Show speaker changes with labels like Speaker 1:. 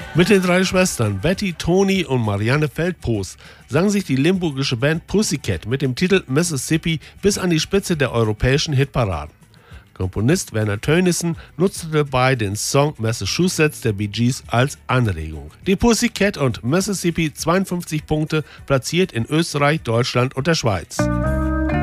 Speaker 1: Mit den drei Schwestern Betty, Toni und Marianne Feldpost sang sich die limburgische Band Pussycat mit dem Titel Mississippi bis an die Spitze der europäischen Hitparaden. Komponist Werner Tönnissen nutzte dabei den Song Massachusetts der Bee Gees als Anregung. Die Pussycat und Mississippi 52 Punkte platziert in Österreich, Deutschland und der Schweiz.